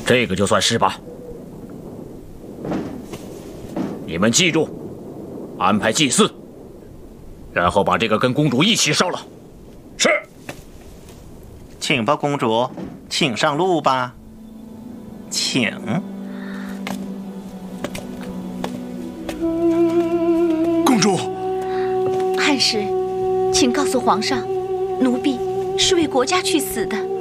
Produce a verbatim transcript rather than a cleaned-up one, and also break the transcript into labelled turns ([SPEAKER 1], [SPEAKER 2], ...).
[SPEAKER 1] 这个就算是吧。你们记住，安排祭祀，然后把这个跟公主一起烧了。
[SPEAKER 2] 是。
[SPEAKER 3] 请吧，公主，请上路吧。请。
[SPEAKER 2] 公主，
[SPEAKER 4] 汉使，请告诉皇上，奴婢是为国家去死的。